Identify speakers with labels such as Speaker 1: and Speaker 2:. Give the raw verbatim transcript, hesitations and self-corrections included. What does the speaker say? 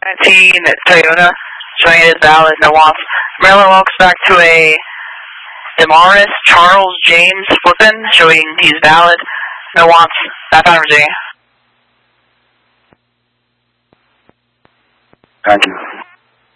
Speaker 1: nineteen Toyota, showing it is valid, no wants. Maryland walks back to a Damaris Charles James Flippin, showing he's valid, no wants. Back on Virginia.
Speaker 2: Thank you.